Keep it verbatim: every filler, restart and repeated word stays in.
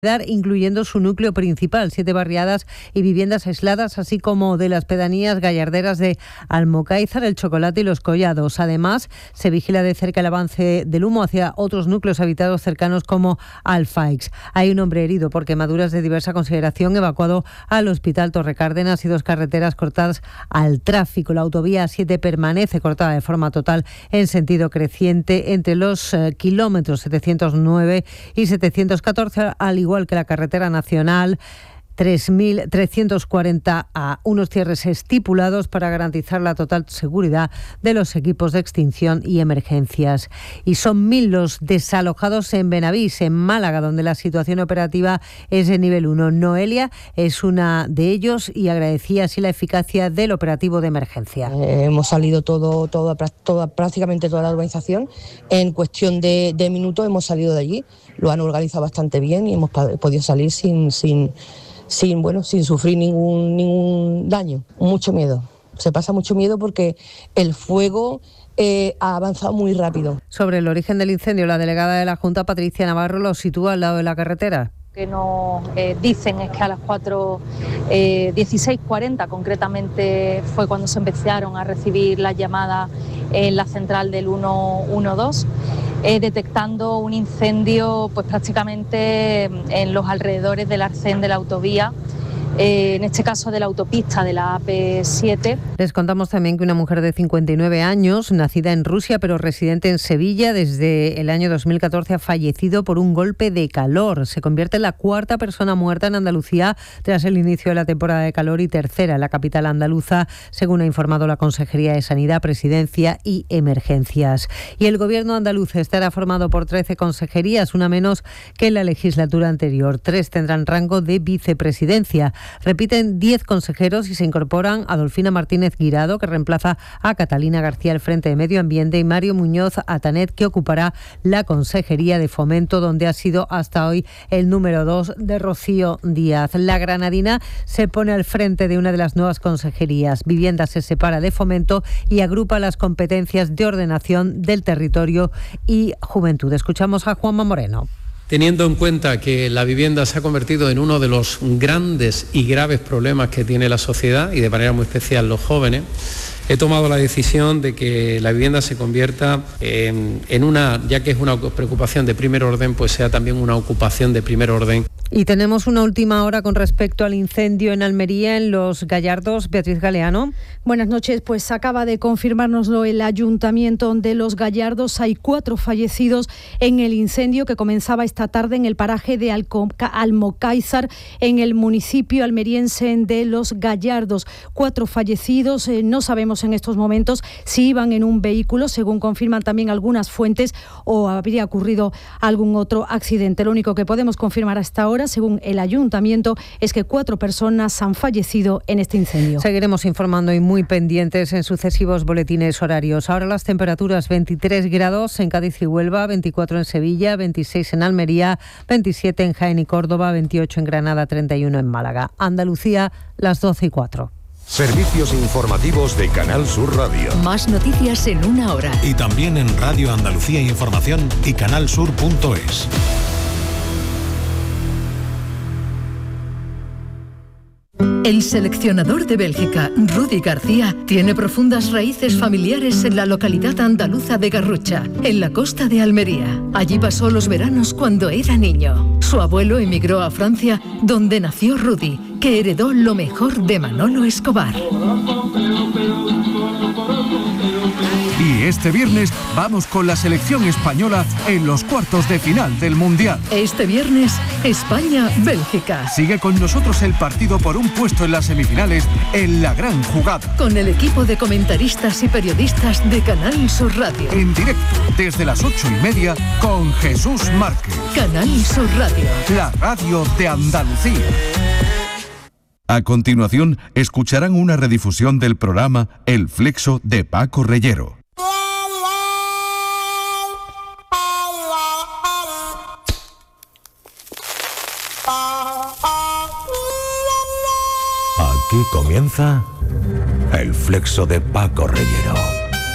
incluyendo su núcleo principal, siete barriadas y viviendas aisladas, así como de las pedanías gallarderas de Almocáizar, El Chocolate y Los Collados. Además, se vigila de cerca el avance del humo hacia otros núcleos habitados cercanos como Alfaix. Hay un hombre herido por quemaduras de diversa consideración, evacuado al Hospital Torre Cárdenas, y dos carreteras cortadas al tráfico. La autovía A siete permanece cortada de forma total en sentido creciente entre los eh, kilómetros setecientos nueve y setecientos catorce, al igual igual que la carretera nacional tres mil trescientos cuarenta A, unos cierres estipulados para garantizar la total seguridad de los equipos de extinción y emergencias. Y son mil los desalojados en Benavís, en Málaga, donde la situación operativa es de nivel uno. Noelia es una de ellos y agradecía así la eficacia del operativo de emergencia. Eh, hemos salido todo, todo, toda, prácticamente toda la urbanización. En cuestión de, de minutos hemos salido de allí. Lo han organizado bastante bien y hemos podido salir sin... sin sin bueno sin sufrir ningún ningún daño. Mucho miedo, se pasa mucho miedo porque el fuego eh, ha avanzado muy rápido. Sobre el origen del incendio, la delegada de la Junta, Patricia Navarro, lo sitúa al lado de la carretera. Que nos eh, dicen es que a las cuatro dieciséis cuarenta concretamente fue cuando se empezaron a recibir las llamadas en la central del ciento doce, eh, detectando un incendio pues prácticamente en los alrededores del arcén de la autovía. Eh, en este caso de la autopista de la A P siete. Les contamos también que una mujer de cincuenta y nueve años, nacida en Rusia pero residente en Sevilla desde el año dos mil catorce, ha fallecido por un golpe de calor. Se convierte en la cuarta persona muerta en Andalucía tras el inicio de la temporada de calor y tercera en la capital andaluza, según ha informado la Consejería de Sanidad, Presidencia y Emergencias. Y el Gobierno andaluz estará formado por trece consejerías, una menos que en la legislatura anterior. Tres tendrán rango de vicepresidencia. Repiten diez consejeros y se incorporan Adolfina Martínez Guirado, que reemplaza a Catalina García al frente de Medio Ambiente, y Mario Muñoz Atanet, que ocupará la Consejería de Fomento, donde ha sido hasta hoy el número dos de Rocío Díaz. La granadina se pone al frente de una de las nuevas consejerías. Vivienda se separa de Fomento y agrupa las competencias de ordenación del territorio y juventud. Escuchamos a Juanma Moreno. Teniendo en cuenta que la vivienda se ha convertido en uno de los grandes y graves problemas que tiene la sociedad, y de manera muy especial los jóvenes, he tomado la decisión de que la vivienda se convierta en, en una, ya que es una preocupación de primer orden, pues sea también una ocupación de primer orden. Y tenemos una última hora con respecto al incendio en Almería, en Los Gallardos. Beatriz Galeano. Buenas noches. Pues acaba de confirmárnoslo el Ayuntamiento de Los Gallardos. Hay cuatro fallecidos en el incendio que comenzaba esta tarde en el paraje de Almocáizar, en el municipio almeriense de Los Gallardos. Cuatro fallecidos. Eh, no sabemos en estos momentos si iban en un vehículo, según confirman también algunas fuentes, o habría ocurrido algún otro accidente. Lo único que podemos confirmar hasta ahora, según el Ayuntamiento, es que cuatro personas han fallecido en este incendio. Seguiremos informando y muy pendientes en sucesivos boletines horarios. Ahora las temperaturas: veintitrés grados en Cádiz y Huelva, veinticuatro en Sevilla, veintiséis en Almería, veintisiete en Jaén y Córdoba, veintiocho en Granada, treinta y uno en Málaga. Andalucía, las doce y cuatro. Servicios informativos de Canal Sur Radio. Más noticias en una hora. Y también en Radio Andalucía Información y canalsur punto es. El seleccionador de Bélgica, Rudy García, tiene profundas raíces familiares en la localidad andaluza de Garrucha, en la costa de Almería. Allí pasó los veranos cuando era niño. Su abuelo emigró a Francia, donde nació Rudy, que heredó lo mejor de Manolo Escobar. Y este viernes vamos con la selección española en los cuartos de final del Mundial. Este viernes, España-Bélgica. Sigue con nosotros el partido por un puesto en las semifinales en La Gran Jugada. Con el equipo de comentaristas y periodistas de Canal Sur Radio. En directo, desde las ocho y media, con Jesús Márquez. Canal Sur Radio. La radio de Andalucía. A continuación, escucharán una redifusión del programa El Flexo de Paco Reyero. Aquí comienza El Flexo de Paco Reyero.